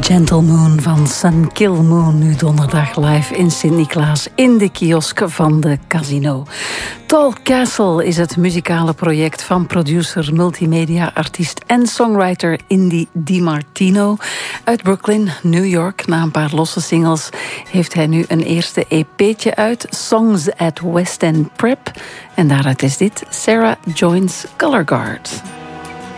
Gentle Moon van Sun Kill Moon, nu donderdag live in Sint-Niklaas in de kiosk van de Casino. Tall Castle is het muzikale project van producer, multimedia-artiest en songwriter Indy DiMartino. Uit Brooklyn, New York, na een paar losse singles heeft hij nu een eerste EP'tje uit, Songs at West End Prep. En daaruit is dit, Sarah Joins Color Guard.